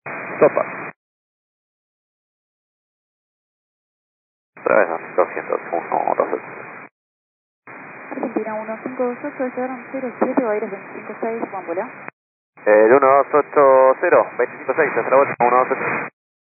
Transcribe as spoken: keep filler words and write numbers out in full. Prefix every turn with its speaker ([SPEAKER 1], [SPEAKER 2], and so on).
[SPEAKER 1] Sopa. Otra vez, doscientos uno, dos.
[SPEAKER 2] Argentina uno cinco dos ocho, llegaron cero siete, Baires veinticinco seis, Juan Bola.
[SPEAKER 1] El uno dos ocho cero, veinticinco seis, tercera vuelta, uno dos ocho.